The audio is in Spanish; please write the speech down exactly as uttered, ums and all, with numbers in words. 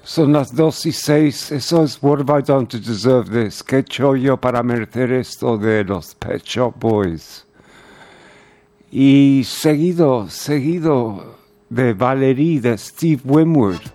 Son las dos y seis. Eso es What Have I Done to Deserve This? ¿Qué he hecho yo para merecer esto de los Pet Shop Boys? Y seguido, seguido de Valerie, de Steve Winwood.